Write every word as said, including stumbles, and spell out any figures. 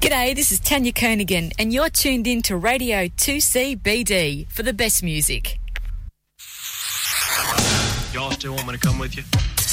G'day, this is Tanya Koenigan, and you're tuned in to Radio two C B D for the best music. Y'all still want me to come with you?